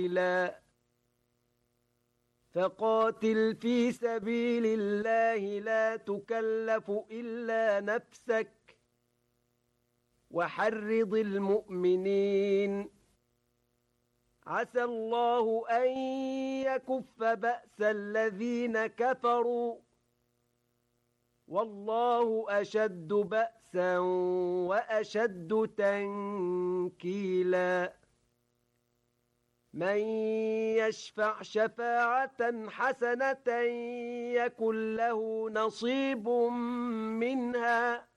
فقاتل في سبيل الله لا تكلف إلا نفسك وحرض المؤمنين عسى الله أن يكف بأس الذين كفروا والله أشد بأسا وأشد تنكيلا من يشفع شفاعة حسنة يكن له نصيب منها